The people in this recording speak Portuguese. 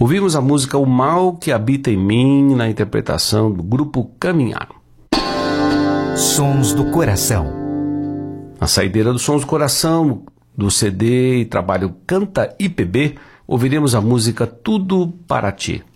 Ouvimos a música O Mal que Habita em Mim, na interpretação do grupo Caminhar. Sons do Coração. Na saideira dos Sons do Coração, do CD e trabalho Canta IPB, ouviremos a música Tudo para Ti.